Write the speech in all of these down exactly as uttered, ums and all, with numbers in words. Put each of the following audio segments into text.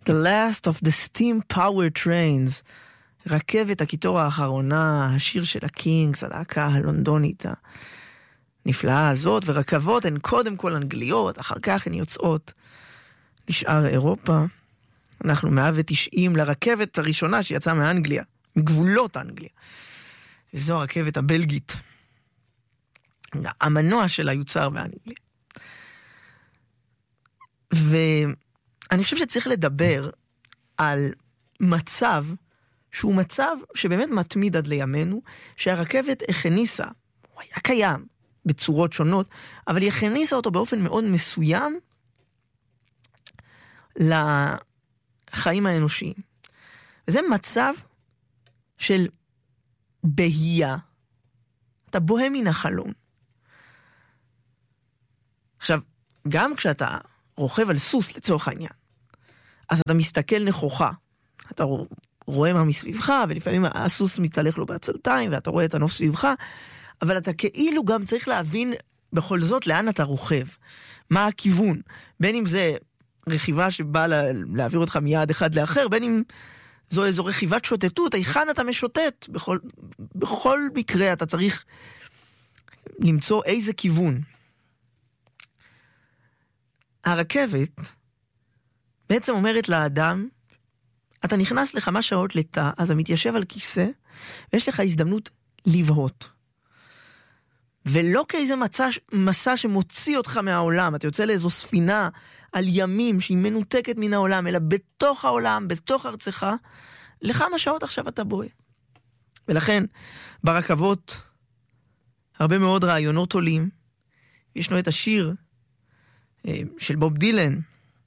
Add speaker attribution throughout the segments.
Speaker 1: The last of the steam power trains. רכבת הקיטור האחרונה, השיר של הקינגס, הלהקה הלונדונית הנפלאה הזאת, ורכבות הן קודם כל אנגליות, אחר כך הן יוצאות לשאר אירופה. אנחנו מאה ותשעים לרכבת הראשונה שיצאה מאנגליה, מגבולות אנגליה. וזו הרכבת הבלגית. המנוע שלה יוצר באנגליה. ואני חושב שצריך לדבר על מצב שהוא מצב שבאמת מתמיד עד לימינו, שהרכבת הכניסה, הוא היה קיים בצורות שונות, אבל היא הכניסה אותו באופן מאוד מסוים לחיים האנושיים. וזה מצב של בהייה. אתה בוהה מן החלון. עכשיו, גם כשאתה רוכב על סוס לצורך העניין, אז אתה מסתכל נכוחה. אתה רואה מה מסביבך, ולפעמים הסוס מתהלך לו בעצלתיים, ואתה רואה את הנוף סביבך, אבל אתה כאילו גם צריך להבין בכל זאת לאן אתה רוכב. מה הכיוון? בין אם זה רכיבה שבאה להעביר אותך מיעד אחד לאחר, בין אם זו איזו רכיבת שוטטות, היכן אתה משוטט? בכל, בכל מקרה אתה צריך למצוא איזה כיוון. הרכבת בעצם אומרת לאדם, אתה נכנס לכמה שעות לתא, אז אתה מתיישב על כיסא, ויש לך הזדמנות לבהות. ולא כאיזה מסע, מסע שמוציא אותך מהעולם, אתה יוצא לאיזו ספינה על ימים שהיא מנותקת מן העולם, אלא בתוך העולם, בתוך ארצך, לכמה שעות עכשיו אתה בוהה. ולכן, ברכבות, הרבה מאוד רעיונות עולים. ישנו את השיר של בוב דילן,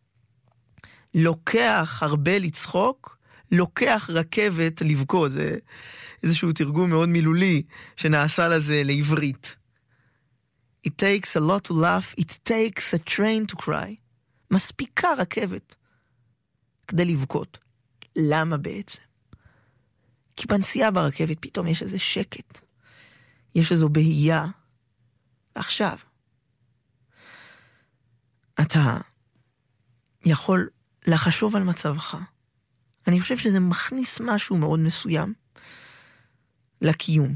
Speaker 1: לוקח הרבה לצחוק, לוקח רכבת לבכות. זה איזשהו תרגום מאוד מילולי שנעשה לזה לעברית. It takes a lot to laugh, it takes a train to cry. מספיקה רכבת כדי לבכות. למה בעצם? כי בנסיעה ברכבת פתאום יש איזה שקט. יש איזו בהייה. ועכשיו, אתה יכול לחשוב על מצבך. אני חושב שזה מכניס משהו מאוד מסוים לקיום.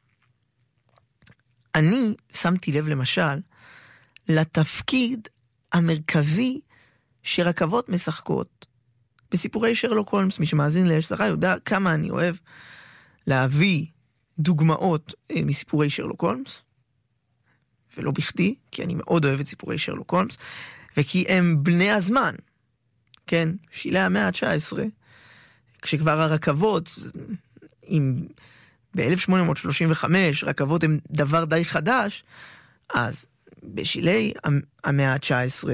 Speaker 1: אני שמתי לב למשל לתפקיד המרכזי שרכבות משחקות בסיפורי שרלוק הולמס. מי שמאזין להשזרה יודע כמה אני אוהב להביא דוגמאות מסיפורי שרלוק הולמס, ולא בכדי, כי אני מאוד אוהב את סיפורי שרלוק הולמס, וכי הם בני הזמן. כן, שילי המאה ה-תשע עשרה, כשכבר הרכבות, אם ב-אלף שמונה מאות שלושים וחמש רכבות הם דבר די חדש, אז בשילי המאה ה-תשע עשרה,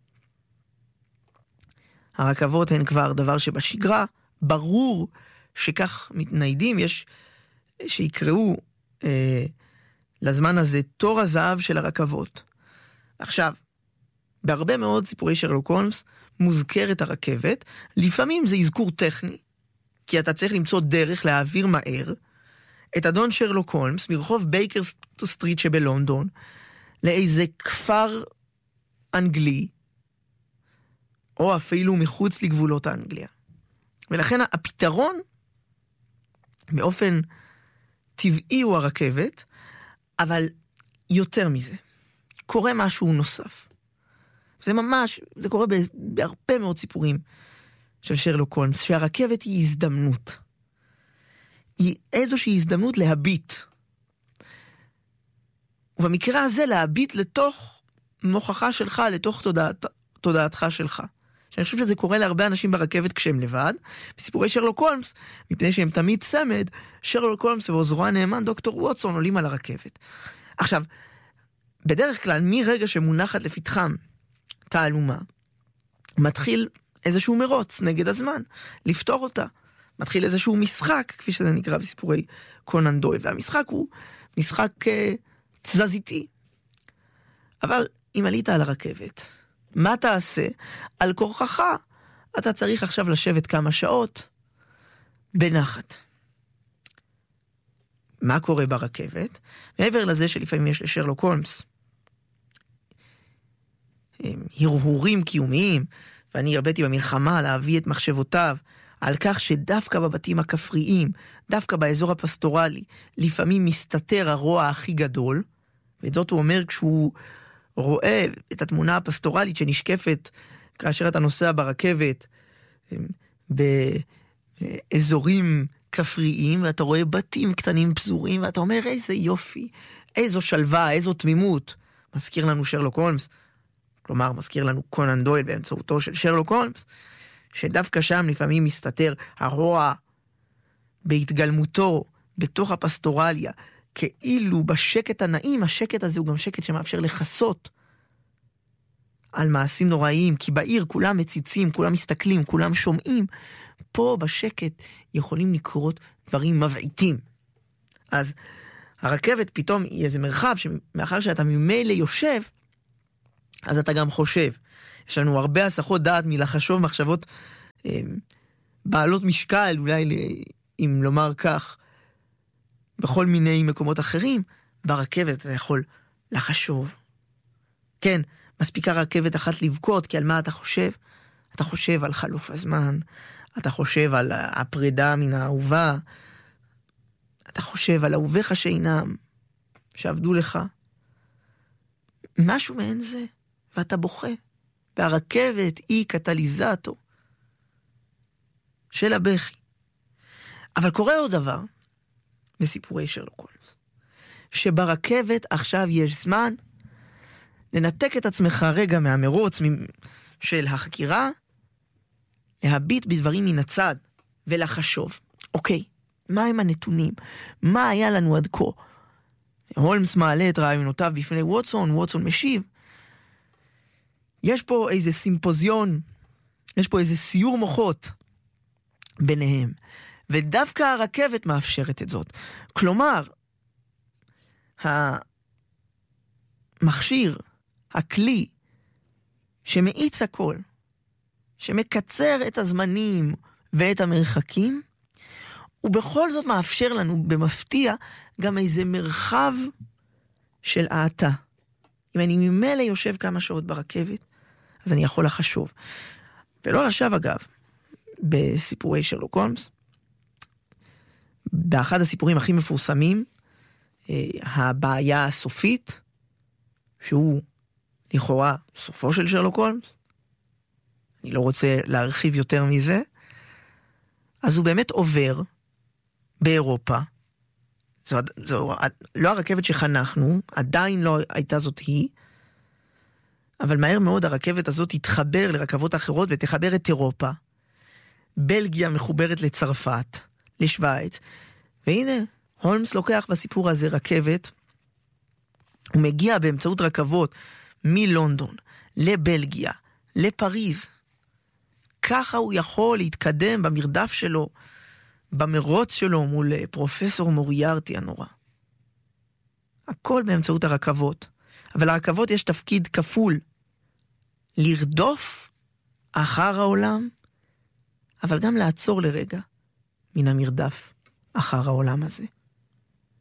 Speaker 1: הרכבות הן כבר דבר שבשגרה, ברור שכך מתניידים, יש שיקראו אה, לזמן הזה תור הזהב של הרכבות. עכשיו, בהרבה מאוד סיפורי שרלוק הולמס, מוזכרת הרכבת, לפעמים זה אזכור טכני, כי אתה צריך למצוא דרך להעביר מהר את אדון שרלוק הולמס מרחוב בייקר סטריט שבלונדון לאיזה כפר אנגלי, או אפילו מחוץ לגבולות האנגליה. ולכן הפתרון באופן טבעי הוא הרכבת, אבל יותר מזה, קורה משהו נוסף. זה ממש, זה קורה בהרבה מאוד סיפורים של שרלוק הולמס, שהרכבת היא הזדמנות. היא איזושהי הזדמנות להביט. ובמקרה הזה להביט לתוך מוכחה שלך, לתוך תודעת, תודעתך שלך. שאני חושב שזה קורה להרבה אנשים ברכבת כשהם לבד. בסיפורי שרלוק הולמס, מפני שהם תמיד צמד, שרלוק הולמס ועוזרו הנאמן דוקטור ווטסון עולים על הרכבת. עכשיו, בדרך כלל, מרגע שמונחת לפתחם תעלומה, מתחיל איזשהו מרוץ נגד הזמן, לפתור אותה. מתחיל איזשהו משחק, כפי שזה נקרא בסיפורי קונן דויל, והמשחק הוא משחק uh, תזזיתי. אבל אם עלית על הרכבת, מה תעשה? על כורחך, אתה צריך עכשיו לשבת כמה שעות בנחת. מה קורה ברכבת? מעבר לזה שלפעמים יש לשרלוק הולמס הרהורים קיומיים, ואני הרביתי במלחמה להביא את מחשבותיו על כך שדווקא בבתים הכפריים, דווקא באזור הפסטורלי, לפעמים מסתתר הרוע הכי גדול, ואת זאת הוא אומר כשהוא רואה את התמונה הפסטורלית שנשקפת כאשר אתה נוסע ברכבת באזורים כפריים, ואתה רואה בתים קטנים פזורים, ואתה אומר איזה יופי, איזו שלווה, איזו תמימות. מזכיר לנו שרלוק הולמס, כלומר מזכיר לנו קונן דויל באמצעותו של שרלוק הולמס, שדווקא שם לפעמים מסתתר הרוע בהתגלמותו בתוך הפסטורליה, כאילו בשקט הנעים. השקט הזה הוא גם שקט שמאפשר לחסות על מעשים נוראיים, כי בעיר כולם מציצים, כולם מסתכלים, כולם שומעים. פה בשקט יכולים לקרות דברים מבעיתים. אז הרכבת פתאום היא איזה מרחב שמאחר שאתה ממילא יושב, אז אתה גם חושב. יש לנו הרבה הסחות דעת מלחשוב מחשבות אה, בעלות משקל, אולי אם לומר כך, בכל מיני מקומות אחרים. ברכבת אתה יכול לחשוב. כן, מספיקה רכבת אחת לבכות, כי על מה אתה חושב? אתה חושב על חלוף הזמן, אתה חושב על הפרידה מן האהובה, אתה חושב על אהוביך שאינם, שעבדו לך. משהו מעין זה, ואתה בוכה. והרכבת היא קטליזטור של הבכי. אבל קורה עוד דבר בסיפורי שרלוק הולמס, שברכבת עכשיו יש זמן לנתק את עצמך רגע מהמרוץ של החקירה, להביט בדברים מן הצד ולחשוב, אוקיי, מה הם הנתונים? מה היה לנו עד כה? הולמס מעלה את רעיונותיו בפני ווטסון, ווטסון משיב. יש פה איזה סימפוזיון, יש פה איזה סיור מוחות ביניהם, ודווקא הרכבת מאפשרת את זאת. כלומר, המכשיר, הכלי, שמאיץ הכל, שמקצר את הזמנים ואת המרחקים, ובכל זאת מאפשר לנו במפתיע גם איזה מרחב של העתה. אם אני ממילא יושב כמה שעות ברכבת, אז אני יכול לחשוב. ולא לשווא אגב, בסיפורי שרלוק הולמס, באחד הסיפורים הכי מפורסמים, הבעיה הסופית, שהוא לכאורה סופו של שרלוק הולמס, אני לא רוצה להרחיב יותר מזה, אז הוא באמת עובר באירופה, זו, זו לא הרכבת שחנכנו, עדיין לא הייתה זאת היא, אבל מהר מאוד הרכבת הזאת תתחבר לרכבות אחרות ותחבר את אירופה. בלגיה מחוברת לצרפת, לשוויץ, והנה, הולמס לוקח בסיפור הזה רכבת, הוא מגיע באמצעות רכבות מלונדון לבלגיה, לפריז. ככה הוא יכול להתקדם במרדף שלו, במרוץ שלו מול פרופסור מוריארטי הנורא. הכל באמצעות הרכבות. אבל הרכבות יש תפקיד כפול. לרדוף אחר העולם, אבל גם לעצור לרגע מן המרדף אחר העולם הזה.